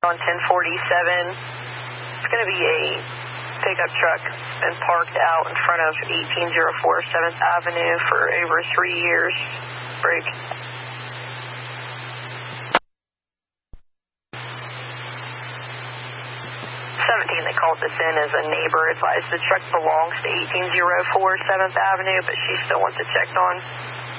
on 1047. It's going to be a pickup truck been parked out in front of 1804 7th Avenue for over 3 years. Break. 17, they called this in as a neighbor advised the truck belongs to 1804 7th Avenue, but she still wants it checked on.